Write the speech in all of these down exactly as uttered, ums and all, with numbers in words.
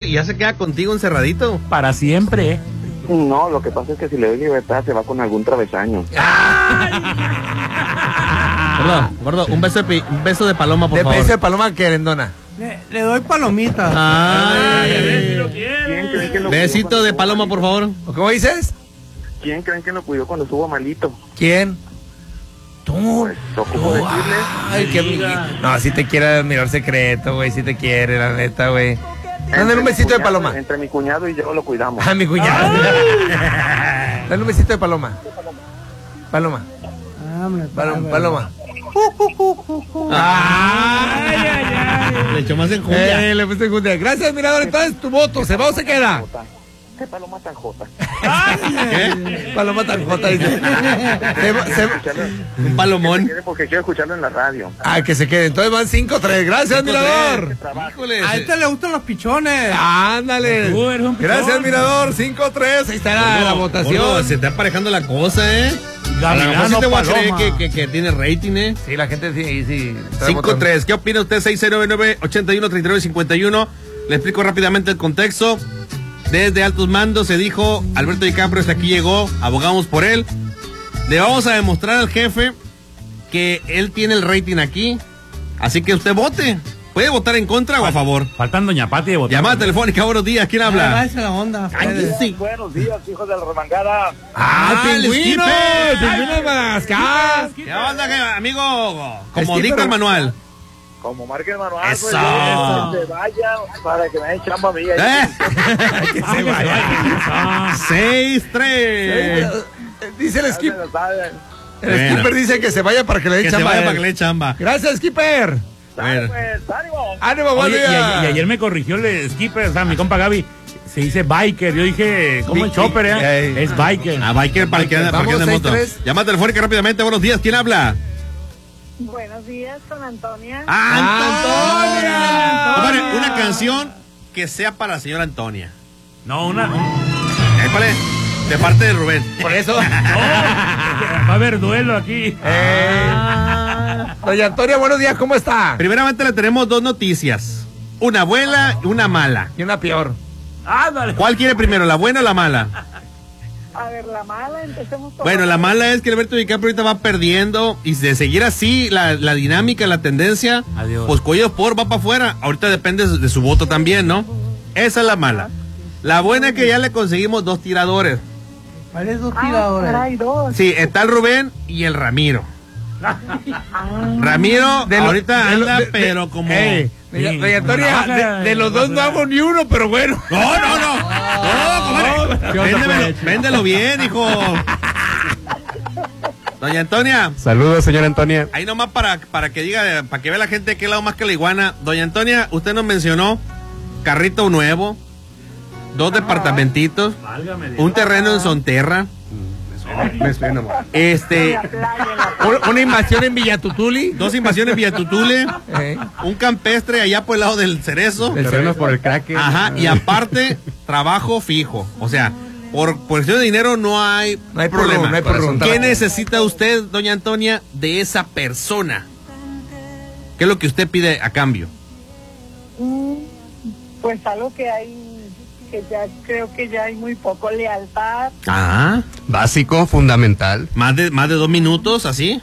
y ya se queda contigo encerradito. Para siempre. No, lo que pasa es que si le doy libertad se va con algún travesaño. Gordo, gordo, un beso de, pi, un beso de paloma, por de favor. beso de paloma querendona. Le, le doy palomitas. Ay, Ay, lo ¿Quién creen que lo besito cuidó de cuando paloma, por favor. ¿Cómo dices? ¿Quién creen que lo cuidó cuando estuvo malito? ¿Quién? Tú. Pues, ocupo decirles. Ay, qué... No, si te quiere admirar secreto, güey. Si te quiere, la neta, güey. Dale un besito de paloma. Entre mi cuñado y yo lo cuidamos. Ah, mi cuñado. Dale un besito de paloma. Paloma. Paloma. Paloma. Ay, ay, ay. Le echó más enjundia. Eh, le puse enjundia. Gracias, mirador. Entonces, tu voto, ¿se va o se queda? ¿Qué paloma tan jota? ¿Qué? Paloma tan jota, dice. Se- se- Un palomón. Porque quiero escucharlo en la radio. Ah, que se quede. Entonces van cinco tres. Gracias, mirador. Híjole. A este le gustan los pichones. Ándale. Tú eres un pichón. Gracias, mirador. cinco tres. Ahí está la, Gordo, la votación. gordo, se está aparejando la cosa, ¿eh? A lo mejor sí te voy a creer que, que, que tiene rating, ¿eh? Sí, la gente sí, sí. cinco tres. ¿Qué opina usted? seis cero nueve, ocho uno, tres nueve cinco uno. Le explico rápidamente el contexto. Desde altos mandos se dijo, Alberto DiCaprio hasta aquí llegó, abogamos por él. Le vamos a demostrar al jefe que él tiene el rating aquí. Así que usted vote. ¿Puede votar en contra o a favor? Faltan Doña Pati de votar. Llamada telefónica, buenos días. ¿Quién habla? Ah, esa es la onda. Cállese. Buenos días, hijos de la remangada. ¡Ah, el pingüino! skipper. ¡El pingüino de Madagascar! ¿Qué onda, qué- amigo? Como Skipper. dicta el manual. Como marca el manual, Eso. pues, yo, que se vaya para que me den chamba a mí. ahí. ¿Eh? Que se vaya. seis tres. Dice el Ya se skipper. lo saben. El Bueno. skipper dice que se vaya para que le den Que se chamba. vaya a él. para que le dé chamba. Gracias, skipper. Dale, Bueno. pues, ánimo. Ánimo, buen Oye, y, día. a- y ayer me corrigió el skipper, o sea, mi compa Gaby. Se dice biker. Yo dije, ¿cómo es Bi- chopper, eh? Ey. Es biker. A biker para que ande para que Vamos, ande en moto. seis tres. Llamada telefónica rápidamente, buenos días. ¿Quién habla? Buenos días con Antonia. ¡Antonia! Compadre, una canción que sea para la señora Antonia. No, una. un- ¿Eh, ¿Cuál es? De parte de Rubén. Por eso. Va a haber duelo aquí. Eh. Doña Antonia, buenos días, ¿cómo está? Primeramente le tenemos dos noticias. Una buena y una mala. Y una peor. Ándale. ¿Cuál quiere primero, la buena o la mala? A ver, la mala, empecemos por Bueno, la mala es que Alberto DiCaprio ahorita va perdiendo y de seguir así la, la dinámica, la tendencia, Adiós. pues Cuello por va para afuera. Ahorita depende de su voto también, ¿no? Esa es la mala. La buena es que ya le conseguimos dos tiradores. ¿Cuáles dos Ah, tiradores? caray, dos. Sí, está el Rubén y el Ramiro. Ah, Ramiro De lo- ahorita de lo- anda, de- de- pero como... Ey, doña, Sí, doña Antonia, como la baja de, de los de- dos no hago ni uno, pero bueno. No, no, no. No, comadre. ¿Qué onda, Véndemelo, pues? véndelo bien, hijo. Doña Antonia, Saludos, señora Antonia. ahí nomás para, para que diga, para que vea la gente qué lado más que la iguana. Doña Antonia, usted nos mencionó carrito nuevo, dos departamentitos, Válgame Dios. un terreno en Sonterra. Este, la playa, en la playa. Una, una invasión en Villatutuli. dos invasiones en Villatutule, Eh, un campestre allá por el lado del Cerezo. Terrenos por el crack. Ajá, y aparte, trabajo fijo. O sea, por por cuestión de dinero no hay, No hay problema. problema, no hay problema. ¿Qué necesita usted, doña Antonia, de esa persona? ¿Qué es lo que usted pide a cambio? Mm, Pues algo que hay, que ya creo que ya hay muy poco lealtad. Ah, Básico, fundamental. más de más de dos minutos, así.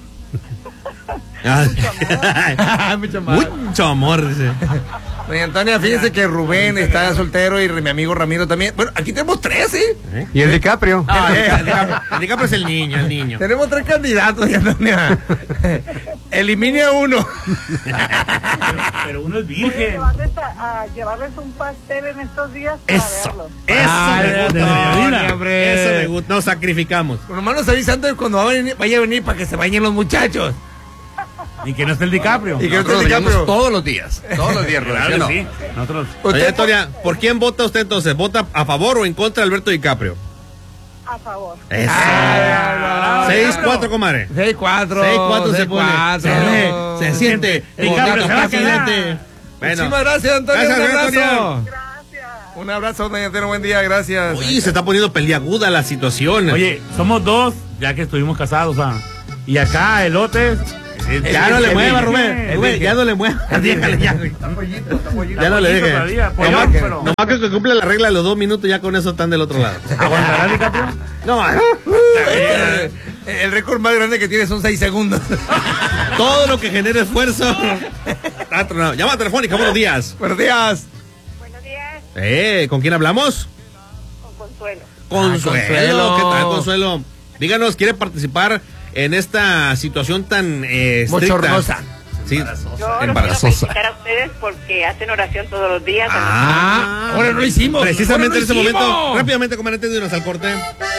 Mucho más. Mucho amor, dice. Doña Antonia, fíjense que Rubén está soltero y mi amigo Ramiro también. Bueno, aquí tenemos tres, ¿eh? Y el DiCaprio. Ah, el DiCaprio- el DiCaprio es el niño, el niño. Tenemos tres candidatos, doña Antonia. Elimine a uno. Pero uno es Voy a virgen. llevarles, a, a llevarles un pastel en estos días para Eso, verlos. eso Ah, me de- gusta, de doña Antonia, hombre. Eso me gusta, nos sacrificamos. Por lo menos avisa antes cuando va a venir- vaya a venir para que se bañen los muchachos. Y que no esté el DiCaprio. Y que no esté Nosotros DiCaprio. bañamos todos los días. Todos los días, Rubén, Claro ¿sí o no? que sí. Nosotros. Doña Usted, Antonia, ¿por quién vota usted entonces? ¿Vota a favor o en contra de Alberto DiCaprio? A favor. Eso. Ah, seis cuatro, comadre. seis cuatro. seis cuatro se pone. Se ve, se siente. El DiCaprio se va a quedar. Bueno. Muchísimas gracias, Antonio. Gracias, un abrazo. Antonio. Gracias. Un abrazo, doña Antonia. Buen día, gracias. Uy, se está poniendo peliaguda la situación. Oye, somos dos, ya que estuvimos casados, ¿ah? Y acá, elotes. eh, ya no es le mueva, virgen, Rubén. es Rubén, virgen. ya no le mueva. Déjale, ya. Está pollito, está pollito. Ya no le Pollito deje. todavía, Nomás, pollo, pero- nomás que cumple la regla de los dos minutos, ya con eso están del otro lado. ¿Aguantará DiCaprio? No, El, el récord más grande que tiene son seis segundos. todo lo que genere esfuerzo. Ah, no. Llama telefónica, buenos días. Buenos días. Buenos días, Eh, ¿con quién hablamos? con Consuelo. Consuelo. Consuelo. ¿Qué tal, Consuelo? Díganos, ¿quiere participar en esta situación tan eh, estricta? Bochornosa. Sí, Yo los quiero embarazosa. felicitar a ustedes porque hacen oración todos los días. Ah, ahora no lo hicimos. Precisamente Ahora en no ese hicimos. momento, rápidamente, comandante, dinos al corte.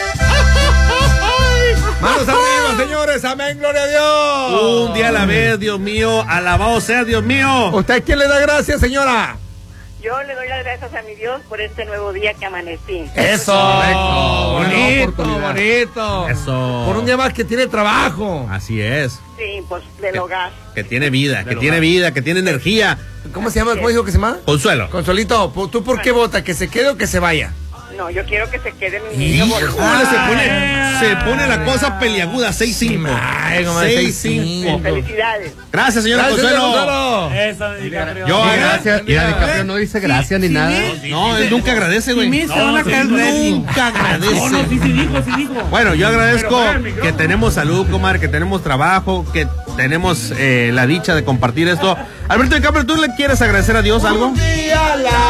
Manos arriba, señores. Amén, gloria a Dios. Un día a la vez, Dios mío, alabado sea Dios mío. ¿Usted a quién le da gracias, señora? Yo le doy las gracias a mi Dios por este nuevo día que amanecí. Eso. Correcto. Buena Bonito, oportunidad. bonito. Eso. Por un día más que tiene trabajo. Así es. Sí, pues del Que, hogar. que tiene vida, que Del tiene hogar. vida, que tiene energía. ¿Cómo se llama? ¿Cómo dijo que se llama? Consuelo. Consolito, ¿tú por qué vota? ¿Que se quede o que se vaya? No, yo quiero que se quede mi niño. Híjole, se pone, se pone la cosa peliaguda, seis cinco. Ay, comadre, seis seis cinco. cinco. Felicidades. Gracias, señora Gracias, Consuelo. Consuelo. Esa de DiCaprio. Yo- Y Mira, gracias. Y mira. a DiCaprio no dice gracias ni sí, nada. sí. No, él nunca agradece, Sin mí güey. se van a sí, caer no. ready. Nunca No, no, agradece. sí, sí dijo, sí dijo. Bueno, yo agradezco Pero, pero, pero, que tenemos salud, comadre, que tenemos trabajo, que tenemos eh, la dicha de compartir esto. Alberto DiCaprio, ¿tú le quieres agradecer a Dios algo? Día a la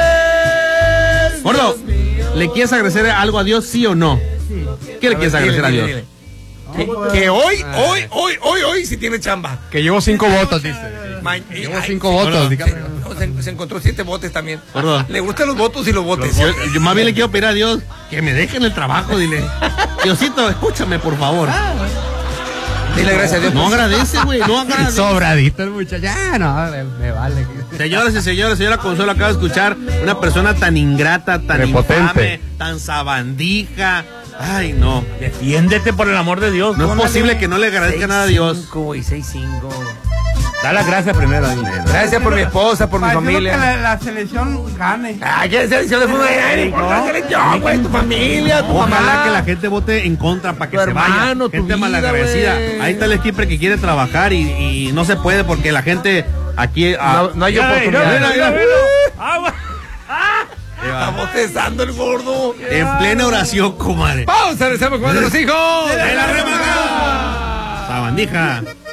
vez. Gordo, ¿le quieres agradecer algo a Dios, sí o no? ¿Qué le quieres agradecer a Dios? Que, que hoy, hoy, hoy, hoy, hoy sí tiene chamba. Que llevó cinco votos, dice. Ma- Llevó ay, cinco sí, votos, no, no, DiCaprio. se, no, se- se encontró siete botes también. Gordo. Le gustan los votos y los botes. Yo, yo más bien le quiero pedir a Dios que me dejen el trabajo, dile. Diosito, escúchame, por favor. Dile gracias a Dios. No agradece, güey, no agradece. Sobradito el muchacho. Ya, no, me, me vale. Señoras y señores, señora Consuelo acaba de escuchar una persona tan ingrata, tan Prepotente. infame, tan sabandija. Ay, no. Defiéndete por el amor de Dios. No es Póngale. posible que no le agradezca nada a Dios. cinco, güey, seis cinco. Da las gracias primero. ahí. Gracias por mi esposa, por mi Para decirlo familia. que la, la selección gane. Ay, ¿qué selección de fútbol? Ay, no importa la selección, güey, tu familia, tu Ojalá mamá. que la gente vote en contra para que Tu se vaya. hermano, tu Gente vida, malagradecida. güey. Ahí está el skipper que quiere trabajar y, y no se puede porque la gente aquí. ah, No, no hay Mira, oportunidad. mira, Mira, mira, mira. mira. Agua. Está bostezando el gordo. en plena oración, comadre. Vamos a regresar con los hijos. ¡De la remanga! Sabandija.